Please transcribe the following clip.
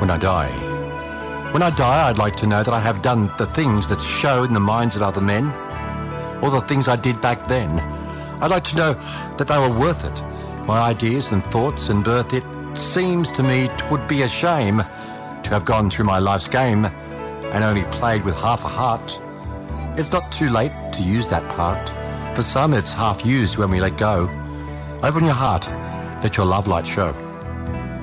when I die. When I die, I'd like to know that I have done the things that show in the minds of other men, or the things I did back then. I'd like to know that they were worth it. My ideas and thoughts and birth, it seems to me 'twould be a shame to have gone through my life's game and only played with half a heart. It's not too late to use that part. For some, it's half used when we let go. Open your heart, let your love light show.